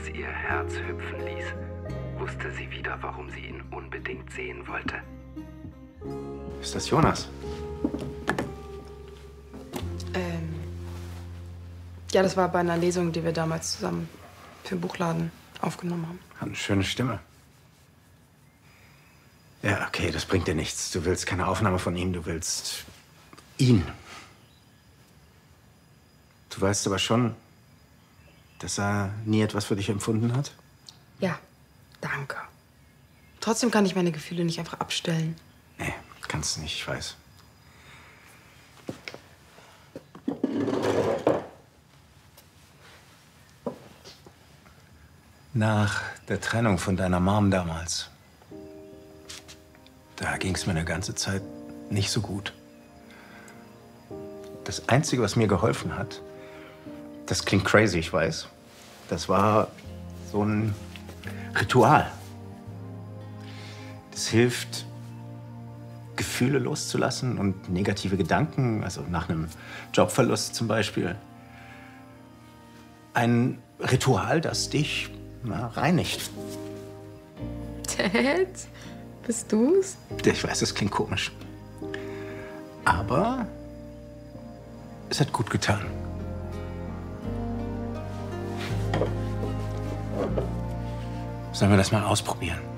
das ihr Herz hüpfen ließ, wusste sie wieder, warum sie ihn unbedingt sehen wollte. Ist das Jonas? Ja, das war bei einer Lesung, die wir damals zusammen für den Buchladen aufgenommen haben. Hat eine schöne Stimme. Ja, okay, das bringt dir nichts. Du willst keine Aufnahme von ihm, du willst ihn. Du weißt aber schon, dass er nie etwas für dich empfunden hat? Ja, danke. Trotzdem kann ich meine Gefühle nicht einfach abstellen. Nee, kannst du nicht, ich weiß. Nach der Trennung von deiner Mom damals, da ging es mir eine ganze Zeit nicht so gut. Das Einzige, was mir geholfen hat, das klingt crazy, ich weiß, das war so ein Ritual. Das hilft, Gefühle loszulassen und negative Gedanken, also nach einem Jobverlust zum Beispiel. Ein Ritual, das dich reinigt. Dad, bist du's? Ich weiß, das klingt komisch. Aber es hat gut getan. Sollen wir das mal ausprobieren?